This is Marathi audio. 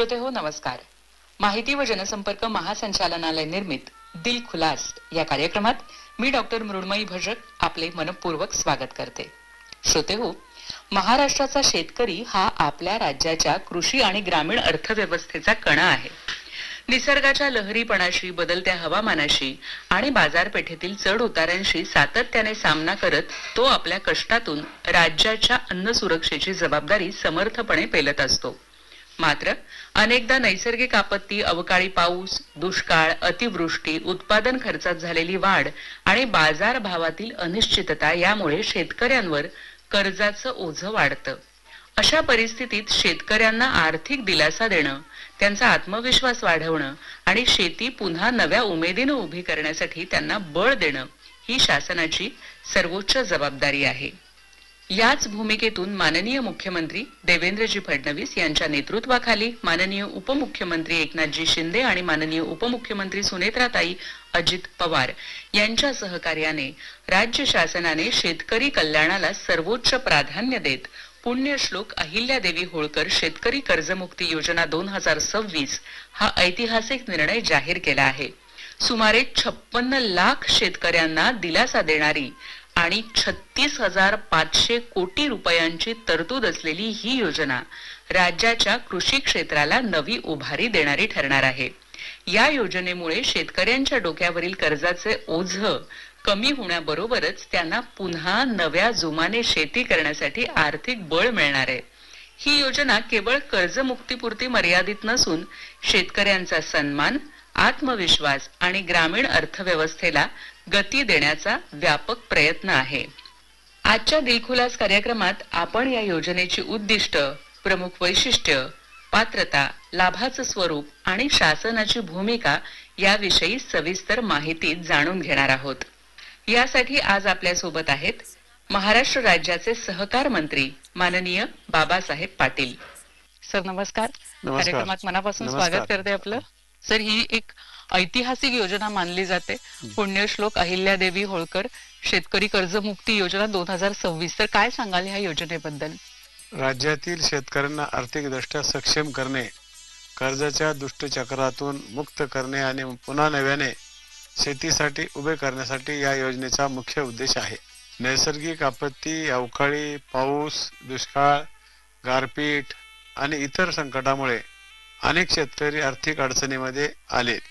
श्रोते हो नमस्कार. माहिती व जनसंपर्क महासंचालनालय निर्मित दिल खुलास या कार्यक्रमात मी डॉक्टर मृण्मयी भजक आपले मनपूर्वक स्वागत करते. श्रोते हो, महाराष्ट्राचा शेतकरी हा आपल्या राज्याच्या कृषी आणि ग्रामीण अर्थव्यवस्थेचा कणा आहे. निसर्गाच्या लहरीपणाशी, बदलत्या हवामानाशी आणि बाजारपेठेतील चढ उतारांशी सातत्याने सामना करत तो आपल्या कष्टातून राज्याच्या अन्न सुरक्षेची जबाबदारी समर्थपणे पेलत असतो. मात्र अनेकदा नैसर्गिक आपत्ती, अवकाळी पाऊस, दुष्काळ, अतिवृष्टी, उत्पादन खर्चात झालेली वाढ आणि बाजार भावातील अनिश्चितता यामुळे शेतकऱ्यांवर कर्जाचं ओझं वाढतं. अशा परिस्थितीत शेतकऱ्यांना आर्थिक दिलासा देणं, त्यांचा आत्मविश्वास वाढवणं आणि शेती पुन्हा नव्या उमेदीने उभी करण्यासाठी त्यांना बळ देणं ही शासनाची सर्वोच्च जबाबदारी आहे. याच भूमिकेतून माननीय मुख्यमंत्री देवेंद्रजी फडणवीस यांच्या नेतृत्वाखाली माननीय उपमुख्यमंत्री एकनाथजी शिंदे आणि माननीय उपमुख्यमंत्री सुनेत्राताई अजित पवार यांच्या सहकार्याने राज्य शासनाने शेतकरी कल्याणाला सर्वोच्च प्राधान्य देत पुण्यश्लोक अहिल्यादेवी होळकर शेतकरी कर्जमुक्ती योजना 2026 हा ऐतिहासिक निर्णय जाहीर केला आहे. सुमारे 56 लाख शेतकऱ्यांना दिलासा देणारी आणि 36,500 कोटी रुपयांची तरतूद असलेली ही योजना राज्याच्या कृषी क्षेत्राला नवी उभारी देणारी ठरणार आहे. या योजनेमुळे शेतकऱ्यांच्या डोक्यावरील कर्जाचे ओझ कमी होण्याबरोबरच त्यांना पुन्हा नव्या जोमाने शेती करण्यासाठी आर्थिक बळ मिळणार आहे. ही योजना केवळ कर्जमुक्तीपुरती मर्यादित नसून शेतकऱ्यांचा सन्मान, आत्मविश्वास आणि ग्रामीण अर्थव्यवस्थेला गती देण्याचा व्यापक प्रयत्न आहे. आजच्या दिलखुलास कार्यक्रमात आपण या योजनेची उद्दिष्ट, प्रमुख वैशिष्ट्य, पात्रता, लाभाचं स्वरूप आणि शासनाची भूमिका याविषयी सविस्तर माहिती जाणून घेणार आहोत. यासाठी आज आपल्या सोबत आहेत महाराष्ट्र राज्याचे सहकार मंत्री माननीय बाबासाहेब पाटील. सर नमस्कार. कार्यक्रमात मनापासून स्वागत करते आपलं. सर, ही एक ऐतिहासिक योजना मानली जाते, पुण्यश्लोक अहिल्यादेवी होळकर शेतकरी कर्जमुक्ती योजना 2026. तर काय सांगाल ह्या योजनेबद्दल? राज्यातील शेतकऱ्यांना आर्थिकदृष्ट्या सक्षम करणे, कर्जाच्या दुष्टचक्रातून मुक्त करणे आणि पुन्हा नव्याने शेतीसाठी उभे करण्यासाठी या योजनेचा मुख्य उद्देश आहे. नैसर्गिक आपत्ती, अवकाळी पाऊस, दुष्काळ, गारपीट आणि इतर संकटामुळे अनेक शेतकरी आर्थिक अडचणीमध्ये आले.